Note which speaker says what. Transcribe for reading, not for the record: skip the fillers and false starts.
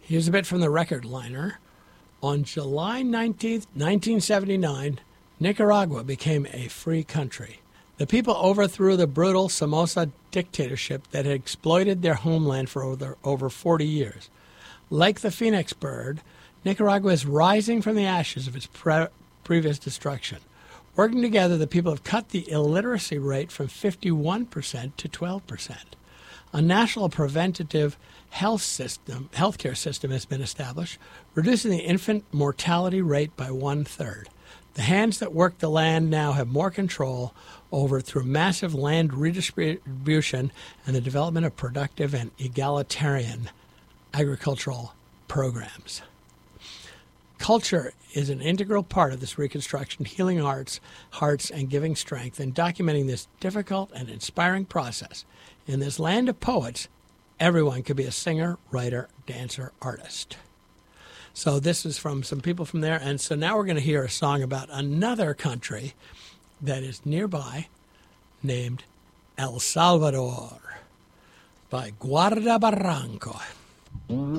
Speaker 1: Here's a bit from the record liner. On July 19th, 1979, Nicaragua became a free country. The people overthrew the brutal Somoza dictatorship that had exploited their homeland for over 40 years. Like the phoenix bird, Nicaragua is rising from the ashes of its previous destruction. Working together, the people have cut the illiteracy rate from 51% to 12%. A national preventative healthcare system has been established, reducing the infant mortality rate by 1/3. The hands that work the land now have more control over it through massive land redistribution and the development of productive and egalitarian agricultural programs. Culture is an integral part of this reconstruction, healing hearts, and giving strength, and documenting this difficult and inspiring process. In this land of poets, everyone could be a singer, writer, dancer, artist. So this is from some people from there. And so now we're going to hear a song about another country that is nearby named El Salvador by Guarda Barranco.